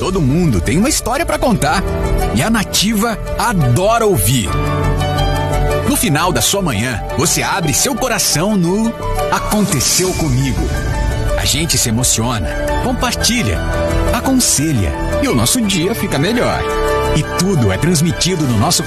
Todo mundo tem uma história para contar e a Nativa adora ouvir. No final da sua manhã, você abre seu coração no Aconteceu Comigo. A gente se emociona, compartilha, aconselha e o nosso dia fica melhor. E tudo é transmitido no nosso